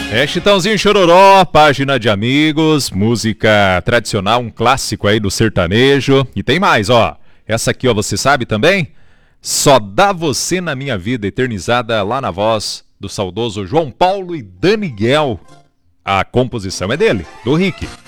É Chitãozinho Chororó, página de amigos, música tradicional, um clássico aí do sertanejo. E tem mais, ó. Essa aqui, ó, você sabe também? Só dá você na minha vida, eternizada lá na voz do saudoso João Paulo e Daniel. A composição é dele, do Rick.